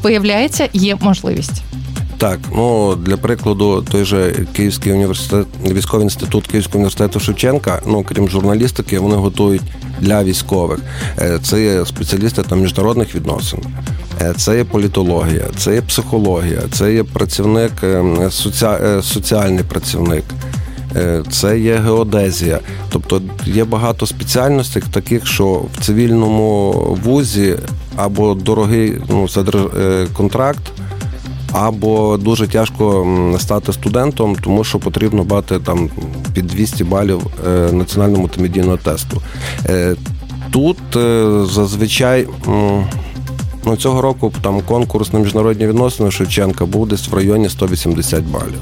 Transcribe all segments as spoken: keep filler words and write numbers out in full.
виявляється, є можливість. Так, ну, для прикладу, той же Київський університет, військовий інститут Київського університету Шевченка, ну, крім журналістики, вони готують для військових. Це є спеціалісти там міжнародних відносин, це є політологія, це є психологія, це є працівник, соці... соціальний працівник, це є геодезія. Тобто є багато спеціальностей таких, що в цивільному вузі або дорогий ну, контракт, або дуже тяжко стати студентом, тому що потрібно мати там під двісті балів національного мультимедійного тесту. Тут зазвичай, ну, цього року там конкурс на міжнародні відносини Шевченка був десь в районі сто вісімдесят балів.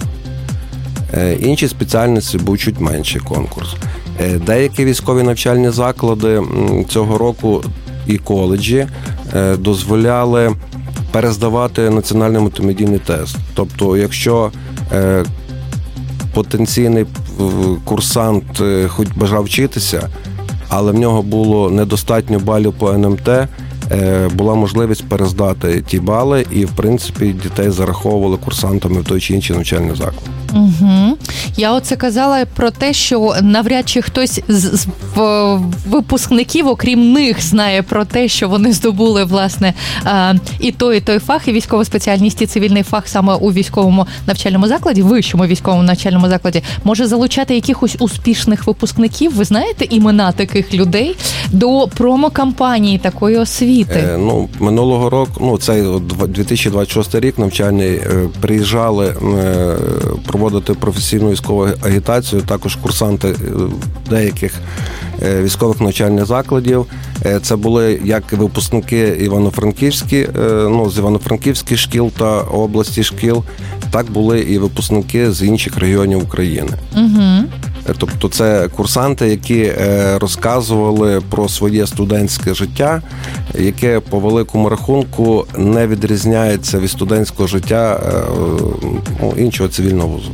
Інші спеціальності був чуть менший конкурс. Деякі військові навчальні заклади цього року і коледжі дозволяли перездавати національний мультимедійний тест. Тобто, якщо е, потенційний курсант е, хоч бажав вчитися, але в нього було недостатньо балів по ен ем те, е, була можливість перездати ті бали, і, в принципі, дітей зараховували курсантами в той чи інший навчальний заклад. Угу. Я оце казала про те, що навряд чи хтось з випускників, окрім них, знає про те, що вони здобули, власне, і той, і той фах, і військову спеціальність, і цивільний фах саме у військовому навчальному закладі, вищому військовому навчальному закладі, може залучати якихось успішних випускників, ви знаєте імена таких людей, до промо-кампанії такої освіти? Е, ну, минулого року, ну, цей дві тисячі двадцять шостий рік навчальний, е, приїжджали е, проводити професійну військову агітацію, також курсанти деяких військових навчальних закладів. Це були як випускники Івано-Франківські, ну, з Івано-Франківських шкіл та області шкіл, так були і випускники з інших регіонів України. Угу. Тобто це курсанти, які розказували про своє студентське життя, яке по великому рахунку не відрізняється від студентського життя ну, іншого цивільного вузу.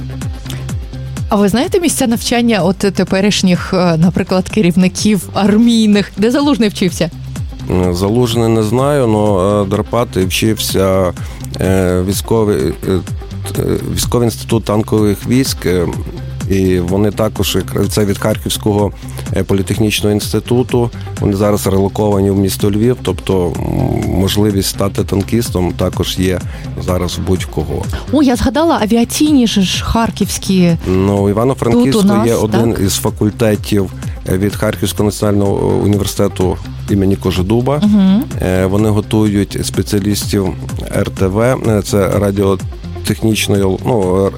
А ви знаєте місця навчання от теперішніх, наприклад, керівників армійних, де Залужний вчився? Залужний не знаю, але Драпатий вчився військовий, військовий інститут танкових військ, і вони також, це від Харківського політехнічного інституту, вони зараз релоковані в місто Львів, тобто можливість стати танкістом також є зараз будь-кого. О, я згадала, авіаційні ж харківські. Ну, Івано-Франківську є один так? із факультетів від Харківського національного університету імені Кожедуба. Угу. Вони готують спеціалістів ер те ве, це радіотехнічної, ну,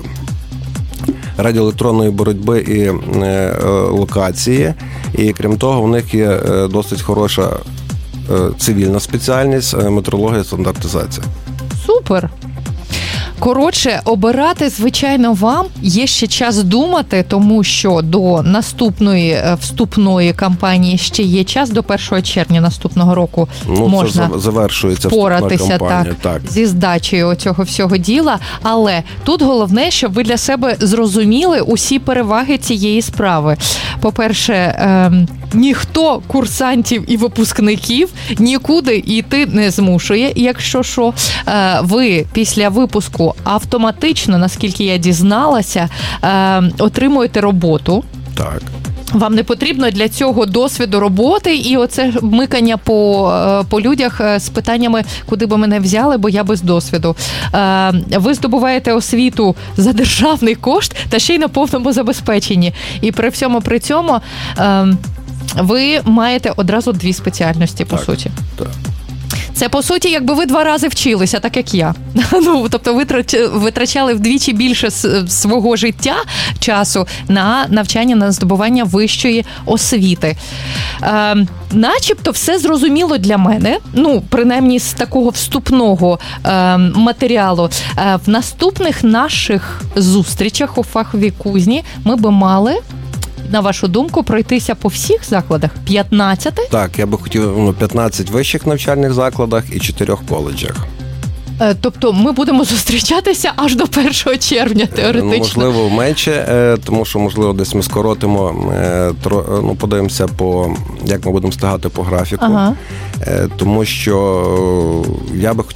радіоелектронної боротьби і е, локації. І крім того, у них є досить хороша е, цивільна спеціальність – метрологія і стандартизація. Супер! Коротше, обирати, звичайно, вам є ще час думати, тому що до наступної вступної кампанії ще є час, до першого червня наступного року ну, можна це завершується впоратися так, так. зі здачею цього всього діла. Але тут головне, щоб ви для себе зрозуміли усі переваги цієї справи. По-перше, ем, ніхто курсантів і випускників нікуди йти не змушує. Якщо що, е, ви після випуску автоматично, наскільки я дізналася, е, отримуєте роботу. Так. Вам не потрібно для цього досвіду роботи і оце микання по, по людях з питаннями, куди би мене взяли, бо я без досвіду. Ви здобуваєте освіту за державний кошт та ще й на повному забезпеченні. І при всьому при цьому ви маєте одразу дві спеціальності, по так, суті. Так. Це, по суті, якби ви два рази вчилися, так як я. Ну, тобто ви витрачали вдвічі більше свого життя, часу на навчання, на здобування вищої освіти. Е, начебто все зрозуміло для мене, ну, принаймні з такого вступного е, матеріалу. Е, в наступних наших зустрічах у фаховій кузні ми би мали, на вашу думку, пройтися по всіх закладах? п'ятнадцять? Так, я би хотів ну, п'ятнадцять вищих навчальних закладах і чотирьох коледжах. Тобто ми будемо зустрічатися аж до першого червня, теоретично? Ну, можливо, менше, тому що, можливо, десь ми скоротимо, ну, подивимося, по, як ми будемо встигати по графіку. Ага. Тому що я би хотів